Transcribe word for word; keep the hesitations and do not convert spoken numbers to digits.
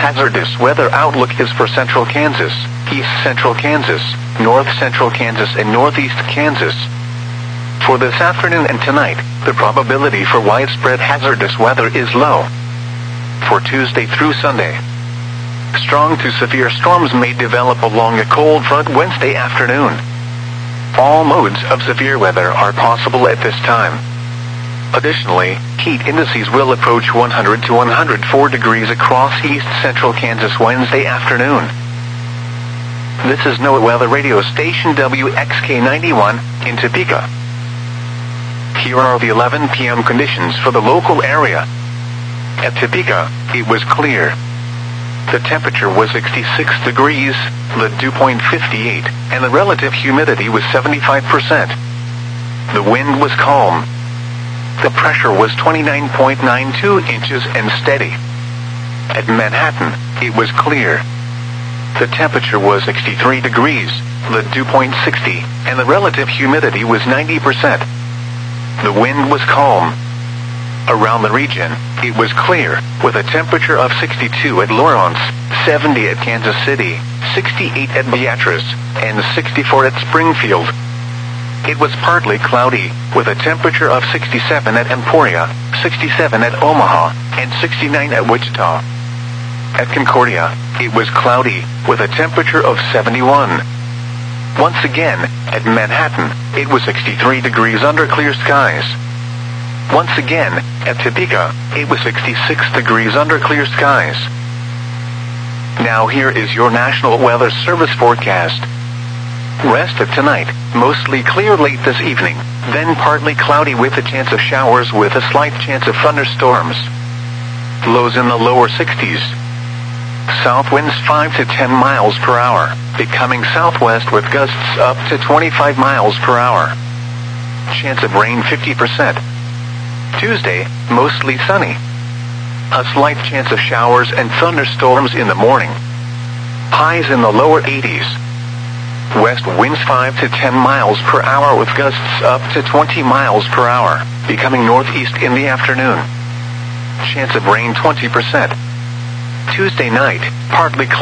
hazardous weather outlook is for central Kansas, east central Kansas, north central Kansas, and northeast Kansas. For this afternoon and tonight, the probability for widespread hazardous weather is low. For Tuesday through Sunday, strong to severe storms may develop along a cold front Wednesday afternoon. All modes of severe weather are possible at this time. Additionally, heat indices will approach one hundred to one hundred four degrees across east central Kansas Wednesday afternoon. This is NOAA Weather Radio Station W X K ninety-one in Topeka. Here are the eleven p m conditions for the local area. At Topeka, it was clear. The temperature was sixty-six degrees, the dew point fifty-eight, and the relative humidity was seventy-five percent. The wind was calm. The pressure was twenty-nine point nine two inches and steady. At Manhattan, it was clear. The temperature was sixty-three degrees, the dew point sixty, and the relative humidity was ninety percent. The wind was calm. Around the region, it was clear, with a temperature of sixty-two at Lawrence, seventy at Kansas City, sixty-eight at Beatrice, and sixty-four at Springfield. It was partly cloudy, with a temperature of sixty-seven at Emporia, sixty-seven at Omaha, and sixty-nine at Wichita. At Concordia, it was cloudy, with a temperature of seventy-one. Once again, at Manhattan, it was sixty-three degrees under clear skies. Once again, at Topeka, it was sixty-six degrees under clear skies. Now here is your National Weather Service forecast. Rest of tonight, mostly clear late this evening, then partly cloudy with a chance of showers with a slight chance of thunderstorms. Lows in the lower sixties. South winds five to ten miles per hour, becoming southwest with gusts up to twenty-five miles per hour. Chance of rain fifty percent. Tuesday, mostly sunny. A slight chance of showers and thunderstorms in the morning. Highs in the lower eighties. West winds five to ten miles per hour with gusts up to twenty miles per hour, becoming northeast in the afternoon. Chance of rain twenty percent. Tuesday night, partly cloudy.